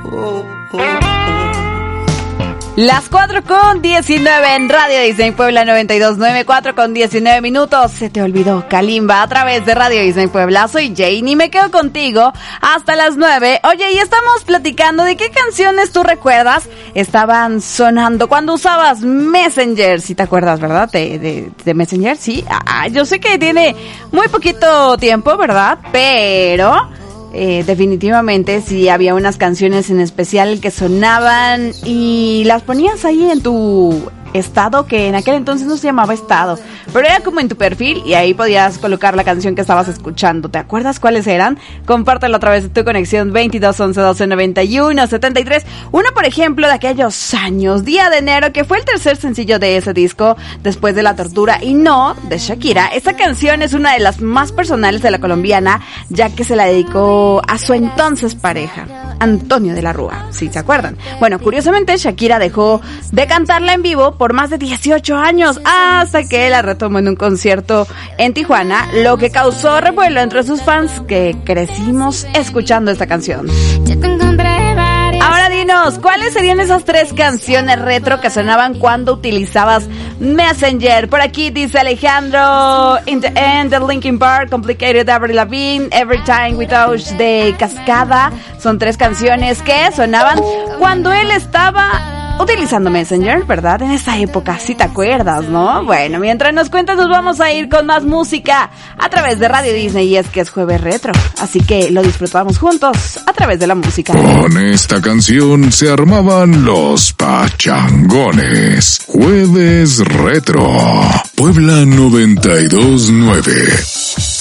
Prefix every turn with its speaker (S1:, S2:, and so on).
S1: Las 4:19 en Radio Disney Puebla 92.9, 4:19. Se te olvidó Kalimba a través de Radio Disney Puebla. Soy Jane y me quedo contigo hasta las 9. Oye, y estamos platicando de qué canciones tú recuerdas estaban sonando cuando usabas Messenger. Si te acuerdas, ¿verdad? De Messenger, sí. Yo sé que tiene muy poquito tiempo, ¿verdad? Pero definitivamente sí había unas canciones en especial que sonaban y las ponías ahí en tu estado, que en aquel entonces no se llamaba estado, pero era como en tu perfil y ahí podías colocar la canción que estabas escuchando. ¿Te acuerdas cuáles eran? Compártelo a través de tu conexión 22 11 12 91 73. Una, por ejemplo, de aquellos años, Día de Enero, que fue el tercer sencillo de ese disco después de La Tortura y No, de Shakira. Esta canción es una de las más personales de la colombiana, ya que se la dedicó a su entonces pareja, Antonio de la Rúa, si se acuerdan. Bueno, curiosamente Shakira dejó de cantarla en vivo por más de 18 años, hasta que la retomó en un concierto en Tijuana, lo que causó revuelo entre sus fans que crecimos escuchando esta canción. Ahora dinos, ¿cuáles serían esas 3 canciones retro que sonaban cuando utilizabas Messenger? Por aquí dice Alejandro, In the End, de Linkin Park, Complicated, de Avril Lavigne, Every Time We Touch, de Cascada. Son 3 canciones que sonaban cuando él estaba utilizando Messenger, ¿verdad? En esa época, si te acuerdas, ¿no? Bueno, mientras nos cuentas, nos vamos a ir con más música a través de Radio Disney, y es que es Jueves Retro, así que lo disfrutamos juntos a través de la música.
S2: Con esta canción se armaban los pachangones. Jueves Retro, Puebla 92.9.